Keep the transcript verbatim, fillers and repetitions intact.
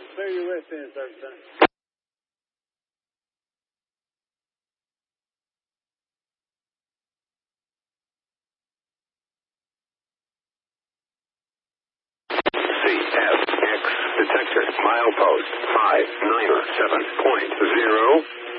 Clear you with this, Service Center. C F X detector, milepost five nine seven point zero.